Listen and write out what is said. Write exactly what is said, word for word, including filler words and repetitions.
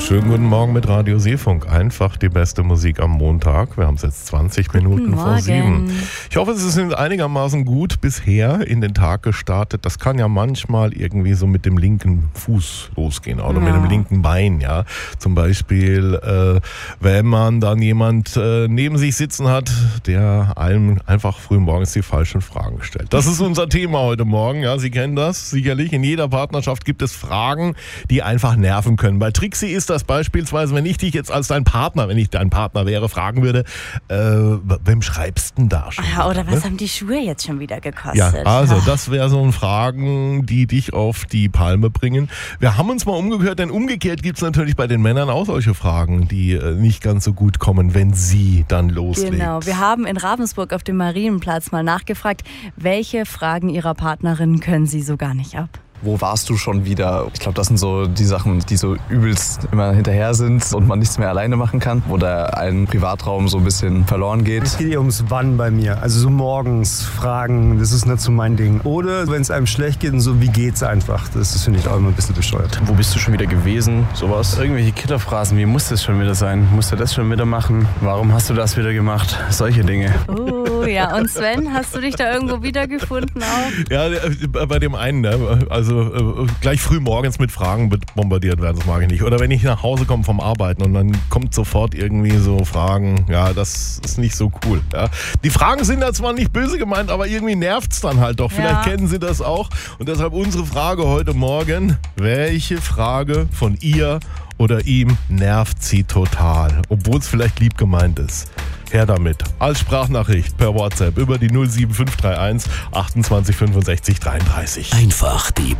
Schönen guten Morgen mit Radio Seefunk. Einfach die beste Musik am Montag. Wir haben es jetzt zwanzig Minuten vor sieben. Ich hoffe, es ist einigermaßen gut bisher in den Tag gestartet. Das kann ja manchmal irgendwie so mit dem linken Fuß losgehen oder ja. mit dem linken Bein. Ja, zum Beispiel, äh, wenn man dann jemand äh, neben sich sitzen hat, der einem einfach früh morgens die falschen Fragen stellt. Das ist unser Thema heute Morgen. Ja, Sie kennen das sicherlich. In jeder Partnerschaft gibt es Fragen, die einfach nerven können. Bei Trixie ist das beispielsweise, wenn ich dich jetzt als dein Partner, wenn ich dein Partner wäre, fragen würde, äh, wem schreibst du denn da schon? Ja, oder wieder, was ne? haben die Schuhe jetzt schon wieder gekostet? Ja, also Ach. das wäre so ein Fragen, die dich auf die Palme bringen. Wir haben uns mal umgehört, denn umgekehrt gibt es natürlich bei den Männern auch solche Fragen, die äh, nicht ganz so gut kommen, wenn sie dann loslegen. Genau, wir haben in Ravensburg auf dem Marienplatz mal nachgefragt, welche Fragen ihrer Partnerin können sie so gar nicht ab. Wo warst du schon wieder? Ich glaube, das sind so die Sachen, die so übelst immer hinterher sind und man nichts mehr alleine machen kann, wo da ein Privatraum so ein bisschen verloren geht. Es geht eher ums Wann bei mir. Also so morgens fragen, das ist nicht so mein Ding. Oder wenn es einem schlecht geht und so, wie geht's einfach? Das, das finde ich auch immer ein bisschen bescheuert. Wo bist du schon wieder gewesen? Sowas. Irgendwelche Killerphrasen, wie muss das schon wieder sein? Musst du das schon wieder machen? Warum hast du das wieder gemacht? Solche Dinge. Oh ja, und Sven, hast du dich da irgendwo wiedergefunden auch? Ja, bei dem einen, ne? Also Also äh, gleich früh morgens mit Fragen bombardiert werden, das mag ich nicht. Oder wenn ich nach Hause komme vom Arbeiten und dann kommt sofort irgendwie so Fragen, ja, das ist nicht so cool. Ja. Die Fragen sind da zwar nicht böse gemeint, aber irgendwie nervt es dann halt doch. Vielleicht ja. kennen Sie das auch. Und deshalb unsere Frage heute Morgen, welche Frage von ihr oder ihm nervt sie total, obwohl es vielleicht lieb gemeint ist? Her damit. Als Sprachnachricht per WhatsApp über die null sieben fünf drei eins achtundzwanzig fünfundsechzig dreiunddreißig. Einfach die